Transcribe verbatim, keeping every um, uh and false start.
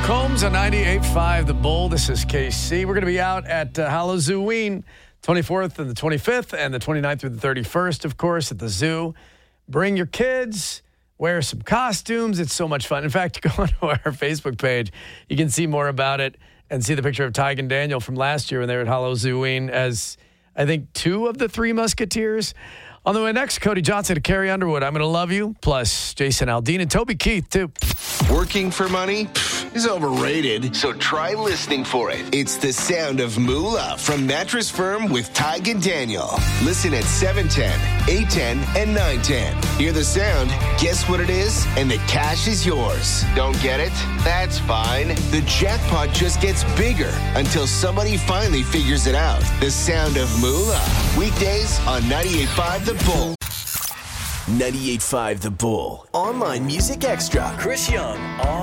Combs on ninety-eight point five The Bull. This is K C. We're going to be out at uh, Halloween, twenty-fourth and the twenty-fifth, and the twenty-ninth through the thirty-first, of course, at the zoo. Bring your kids. Wear some costumes. It's so much fun. In fact, go onto our Facebook page. You can see more about it and see the picture of Tig and Daniel from last year when they were at Halloween as, I think, two of the three Musketeers. On the way next, Cody Johnson to Carrie Underwood. I'm going to love you. Plus, Jason Aldean and Toby Keith, too. Working for money Pfft, is overrated, so try listening for it. It's the sound of moolah from Mattress Firm with Tig and Daniel. Listen at seven ten, eight ten, and nine ten. Hear the sound, guess what it is, and the cash is yours. Don't get it? That's fine. The jackpot just gets bigger until somebody finally figures it out. The sound of moolah. Weekdays on ninety-eight point five The Bull. ninety-eight point five The Bull. Online Music Extra. Chris Young on